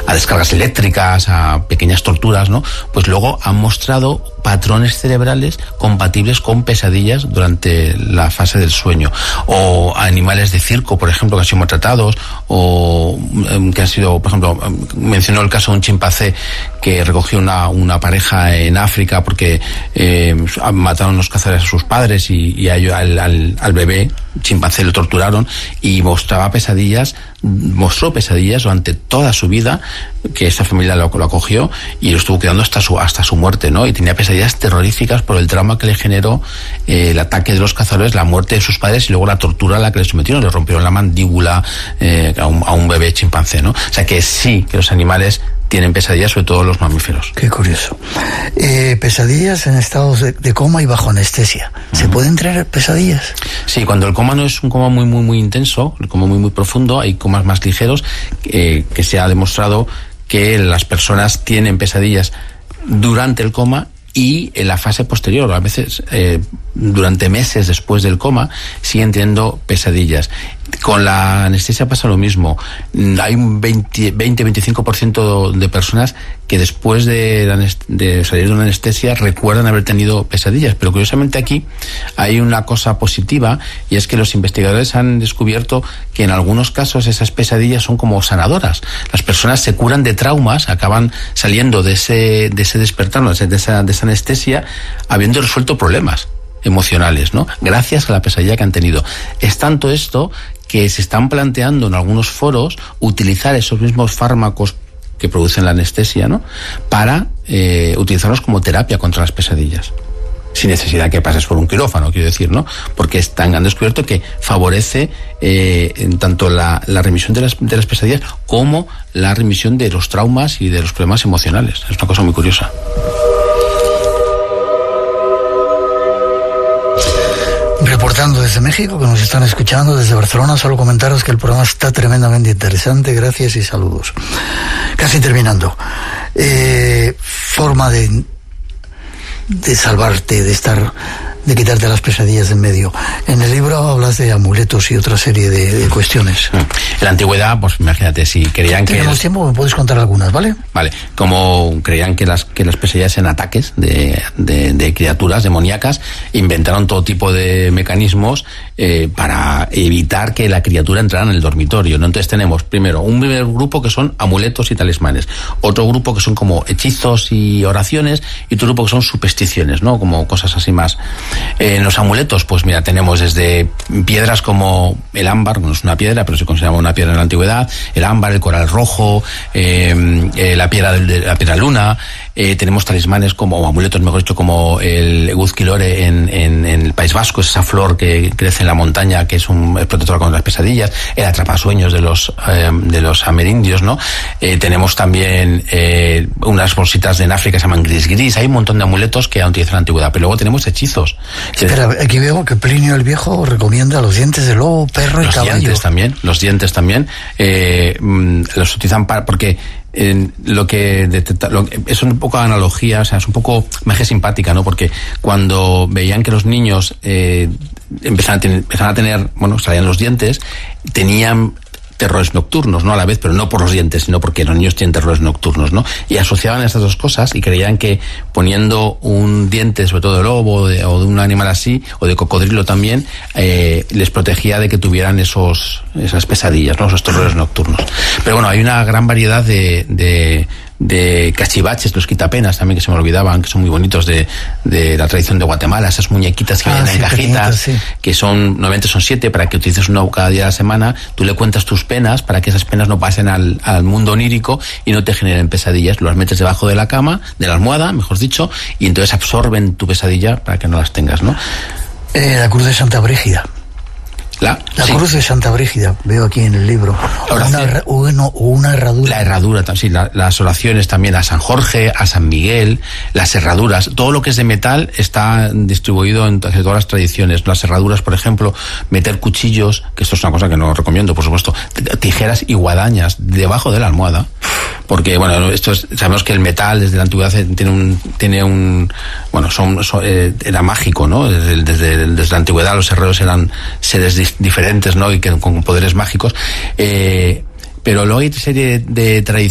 a descargas eléctricas, a pequeñas torturas, ¿no? Pues luego han mostrado patrones cerebrales compatibles con pesadillas durante la fase del sueño. O animales de circo, por ejemplo, que han sido maltratados, o que han sido, por ejemplo, mencionó el caso de un chimpancé que recogió una pareja en África porque mataron los cazadores a sus padres y al bebé chimpancé lo torturaron y mostró pesadillas durante toda su vida, que esta familia lo acogió y lo estuvo cuidando hasta su muerte, ¿no? Y tenía pesadillas terroríficas por el trauma que le generó el ataque de los cazadores, la muerte de sus padres y luego la tortura a la que le sometieron, le rompieron la mandíbula a un bebé chimpancé, ¿no? O sea que sí, que los animales tienen pesadillas, sobre todo los mamíferos. Qué curioso. Pesadillas en estados de coma y bajo anestesia. ¿Se pueden tener pesadillas? Sí, cuando el coma no es un coma muy, muy, muy intenso, el coma muy, muy profundo, hay comas más ligeros, que se ha demostrado que las personas tienen pesadillas durante el coma y en la fase posterior, a veces durante meses después del coma, siguen teniendo pesadillas. Con la anestesia pasa lo mismo. Hay un 20-25% de personas que después de salir de una anestesia recuerdan haber tenido pesadillas. Pero curiosamente aquí hay una cosa positiva, y es que los investigadores han descubierto que en algunos casos esas pesadillas son como sanadoras. Las personas se curan de traumas, acaban saliendo de ese despertar, de esa anestesia, habiendo resuelto problemas emocionales, ¿no? Gracias a la pesadilla que han tenido. Es tanto esto que se están planteando en algunos foros utilizar esos mismos fármacos que producen la anestesia, ¿no? Para utilizarlos como terapia contra las pesadillas. Sin necesidad que pases por un quirófano, quiero decir, ¿no? Porque han descubierto que favorece tanto la remisión de las pesadillas como la remisión de los traumas y de los problemas emocionales. Es una cosa muy curiosa. Reportando desde México, que nos están escuchando desde Barcelona, solo comentaros que el programa está tremendamente interesante. Gracias y saludos. Casi terminando. Forma de salvarte, de quitarte las pesadillas de en medio. En el libro hablas de amuletos y otra serie de cuestiones. En la antigüedad, pues imagínate, si creían que... Tenemos tiempo, me puedes contar algunas, ¿vale? Vale, como creían que las pesadillas eran ataques de criaturas demoníacas, inventaron todo tipo de mecanismos para evitar que la criatura entrara en el dormitorio, ¿no? Entonces tenemos primero un primer grupo que son amuletos y talismanes, otro grupo que son como hechizos y oraciones, y otro grupo que son supersticiones, ¿no? Como cosas así más... En los amuletos, pues mira, tenemos desde piedras como el ámbar, no es una piedra, pero se consideraba una piedra en la antigüedad, el ámbar, el coral rojo, la piedra luna. Tenemos talismanes o amuletos, mejor dicho, como el eguzquilore en el País Vasco, es esa flor que crece en la montaña, que es protectora contra las pesadillas, el atrapasueños de los amerindios, ¿no? Tenemos también unas bolsitas en África que se llaman gris. Hay un montón de amuletos que han utilizado en la antigüedad, pero luego tenemos hechizos. Espera, aquí veo que Plinio el Viejo recomienda los dientes de lobo, perro y caballo. Los dientes también los utilizan porque es un poco analogía, o sea, es un poco magia simpática, ¿no? Porque cuando veían que los niños empezaban a tener, salían los dientes, tenían terrores nocturnos, ¿no? A la vez, pero no por los dientes, sino porque los niños tienen terrores nocturnos, ¿no? Y asociaban estas dos cosas y creían que poniendo un diente, sobre todo de lobo o de un animal así, o de cocodrilo también, les protegía de que tuvieran esas pesadillas, ¿no? Esos terrores nocturnos. Pero bueno, hay una gran variedad de cachivaches, los quitapenas también, que se me olvidaban, que son muy bonitos, de la tradición de Guatemala, esas muñequitas que vienen en cajitas, que normalmente son 7, para que utilices uno cada día de la semana. Tú le cuentas tus penas para que esas penas no pasen al mundo onírico y no te generen pesadillas. Los metes debajo de la cama, de la almohada, mejor dicho, y entonces absorben tu pesadilla para que no las tengas, ¿no? La cruz de Santa Brígida. La cruz de Santa Brígida, veo aquí en el libro. Una herradura. La herradura, sí, las oraciones también a San Jorge, a San Miguel, las herraduras. Todo lo que es de metal está distribuido en todas las tradiciones. Las herraduras, por ejemplo, meter cuchillos, que esto es una cosa que no recomiendo, por supuesto, tijeras y guadañas debajo de la almohada. Porque, sabemos que el metal desde la antigüedad era mágico, ¿no? Desde la antigüedad los herreros eran seres diferentes, ¿no? Y con poderes mágicos. Pero luego hay serie de tradiciones